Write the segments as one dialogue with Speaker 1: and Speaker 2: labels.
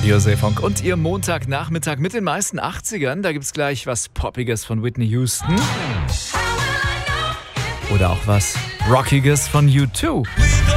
Speaker 1: Radio Seefunk und ihr Montagnachmittag mit den meisten 80ern. Da gibt's gleich was Poppiges von Whitney Houston. Oder auch was Rockiges von U2.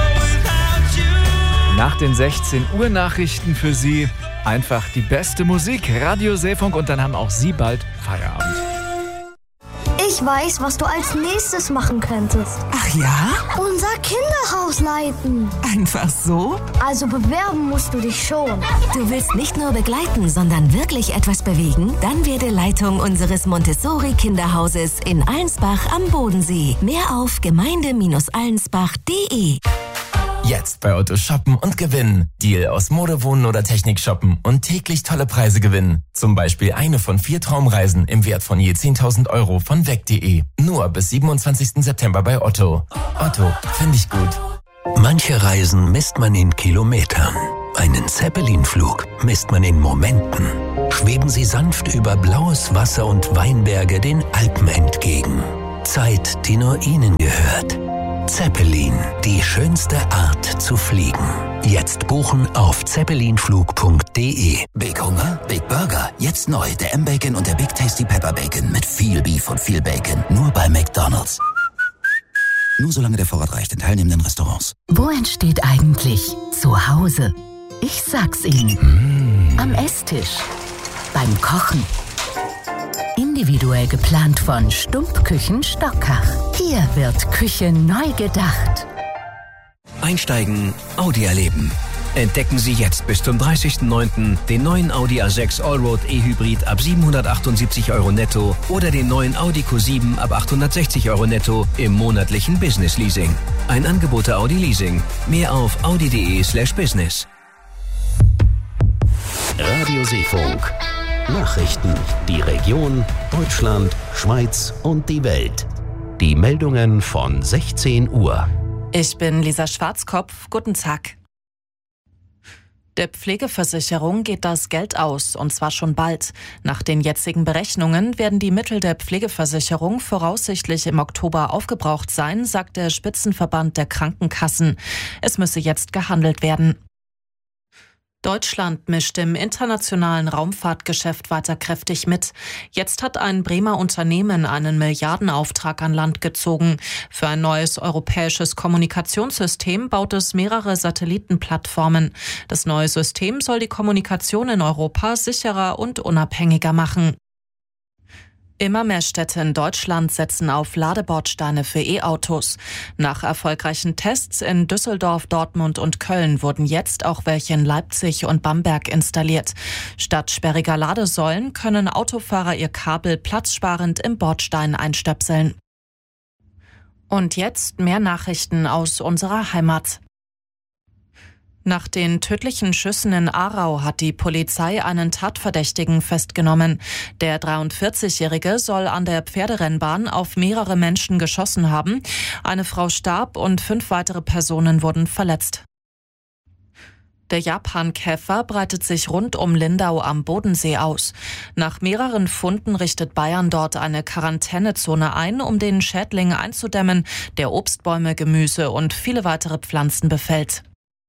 Speaker 1: Nach den 16 Uhr Nachrichten für Sie einfach die beste Musik. Radio Seefunk und dann haben auch Sie bald Feierabend.
Speaker 2: Ich weiß, was du als nächstes machen könntest.
Speaker 3: Ach ja?
Speaker 2: Unser Kinderhaus leiten.
Speaker 3: Einfach so?
Speaker 2: Also bewerben musst du dich schon.
Speaker 4: Du willst nicht nur begleiten, sondern wirklich etwas bewegen? Dann werde Leitung unseres Montessori-Kinderhauses in Allensbach am Bodensee. Mehr auf gemeinde-allensbach.de.
Speaker 5: Jetzt bei Otto shoppen und gewinnen. Deal aus Mode, Wohnen oder Technik shoppen und täglich tolle Preise gewinnen. Zum Beispiel eine von 4 Traumreisen im Wert von je 10.000 Euro von weg.de. Nur bis 27. September bei Otto. Otto, finde ich gut.
Speaker 6: Manche Reisen misst man in Kilometern. Einen Zeppelin-Flug misst man in Momenten. Schweben Sie sanft über blaues Wasser und Weinberge den Alpen entgegen. Zeit, die nur Ihnen gehört. Zeppelin, die schönste Art zu fliegen. Jetzt buchen auf zeppelinflug.de.
Speaker 7: Big Hunger, Big Burger. Jetzt neu der M-Bacon und der Big Tasty Pepper Bacon mit viel Beef und viel Bacon. Nur bei McDonald's. Nur solange der Vorrat reicht in teilnehmenden Restaurants.
Speaker 4: Wo entsteht eigentlich Zuhause? Ich sag's Ihnen. Am Esstisch. Beim Kochen. Individuell geplant von Stumpfküchen Stockach. Hier wird Küche neu gedacht.
Speaker 6: Einsteigen, Audi erleben. Entdecken Sie jetzt bis zum 30.09. den neuen Audi A6 Allroad E-Hybrid ab 778 Euro netto oder den neuen Audi Q7 ab 860 Euro netto im monatlichen Business Leasing. Ein Angebot der Audi Leasing. Mehr auf audi.de/business.
Speaker 8: Radio Seefunk. Nachrichten, die Region, Deutschland, Schweiz und die Welt. Die Meldungen von 16 Uhr.
Speaker 9: Ich bin Lisa Schwarzkopf. Guten Tag. Der Pflegeversicherung geht das Geld aus, und zwar schon bald. Nach den jetzigen Berechnungen werden die Mittel der Pflegeversicherung voraussichtlich im Oktober aufgebraucht sein, sagt der Spitzenverband der Krankenkassen. Es müsse jetzt gehandelt werden. Deutschland mischt im internationalen Raumfahrtgeschäft weiter kräftig mit. Jetzt hat ein Bremer Unternehmen einen Milliardenauftrag an Land gezogen. Für ein neues europäisches Kommunikationssystem baut es mehrere Satellitenplattformen. Das neue System soll die Kommunikation in Europa sicherer und unabhängiger machen. Immer mehr Städte in Deutschland setzen auf Ladebordsteine für E-Autos. Nach erfolgreichen Tests in Düsseldorf, Dortmund und Köln wurden jetzt auch welche in Leipzig und Bamberg installiert. Statt sperriger Ladesäulen können Autofahrer ihr Kabel platzsparend im Bordstein einstöpseln. Und jetzt mehr Nachrichten aus unserer Heimat. Nach den tödlichen Schüssen in Aarau hat die Polizei einen Tatverdächtigen festgenommen. Der 43-Jährige soll an der Pferderennbahn auf mehrere Menschen geschossen haben. Eine Frau starb und 5 weitere Personen wurden verletzt. Der Japankäfer breitet sich rund um Lindau am Bodensee aus. Nach mehreren Funden richtet Bayern dort eine Quarantänezone ein, um den Schädling einzudämmen, der Obstbäume, Gemüse und viele weitere Pflanzen befällt.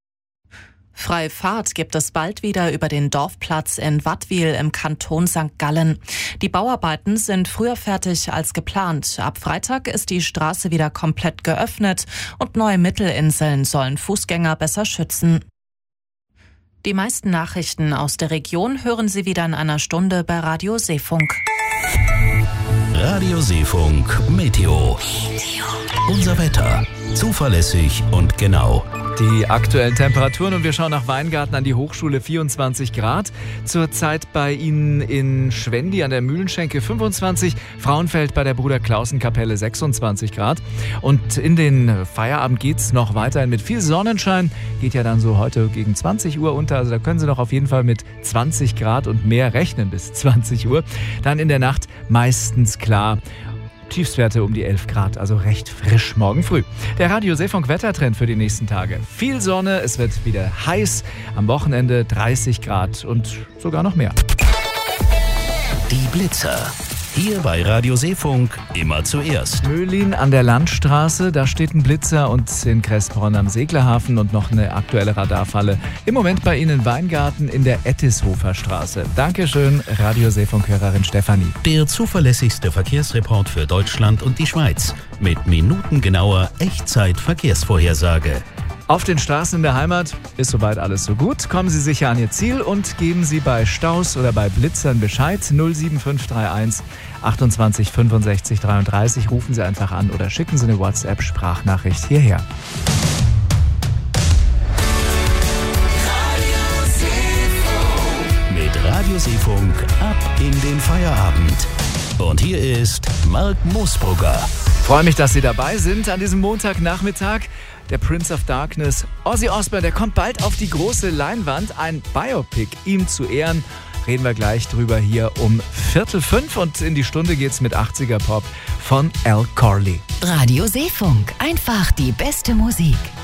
Speaker 9: Freie Fahrt gibt es bald wieder über den Dorfplatz in Wattwil im Kanton St. Gallen. Die Bauarbeiten sind früher fertig als geplant. Ab Freitag ist die Straße wieder komplett geöffnet und neue Mittelinseln sollen Fußgänger besser schützen. Die meisten Nachrichten aus der Region hören Sie wieder in einer Stunde bei Radio Seefunk.
Speaker 8: Radio Seefunk Meteo. Unser Wetter. Zuverlässig und genau.
Speaker 1: Die aktuellen Temperaturen und wir schauen nach Weingarten an die Hochschule, 24 Grad. Zurzeit bei Ihnen in Schwendi an der Mühlenschenke 25, Frauenfeld bei der Bruder-Klausen-Kapelle 26 Grad. Und in den Feierabend geht's noch weiterhin mit viel Sonnenschein. Geht ja dann so heute gegen 20 Uhr unter, also da können Sie noch auf jeden Fall mit 20 Grad und mehr rechnen bis 20 Uhr. Dann in der Nacht meistens klar. Tiefstwerte um die 11 Grad, also recht frisch morgen früh. Der Radio Seefunk Wettertrend für die nächsten Tage. Viel Sonne, es wird wieder heiß. Am Wochenende 30 Grad und sogar noch mehr.
Speaker 8: Die Blitzer. Hier bei Radio Seefunk immer zuerst.
Speaker 1: Möhlin an der Landstraße, da steht ein Blitzer, und in Kressbronn am Seglerhafen und noch eine aktuelle Radarfalle. Im Moment bei Ihnen in Weingarten in der Ettishofer Straße. Dankeschön, Radio Seefunk-Hörerin Stefanie.
Speaker 8: Der zuverlässigste Verkehrsreport für Deutschland und die Schweiz. Mit minutengenauer Echtzeit-Verkehrsvorhersage.
Speaker 1: Auf den Straßen in der Heimat ist soweit alles so gut. Kommen Sie sicher an Ihr Ziel und geben Sie bei Staus oder bei Blitzern Bescheid. 07531 28 65 33. Rufen Sie einfach an oder schicken Sie eine WhatsApp-Sprachnachricht hierher.
Speaker 8: Mit Radio Seefunk ab in den Feierabend. Und hier ist Mark Moosbrugger.
Speaker 1: Freue mich, dass Sie dabei sind an diesem Montagnachmittag. Der Prince of Darkness, Ozzy Osbourne, der kommt bald auf die große Leinwand. Ein Biopic ihm zu Ehren. Reden wir gleich drüber hier um 4:45 und in die Stunde geht's mit 80er Pop von Al Corley.
Speaker 4: Radio Seefunk, einfach die beste Musik.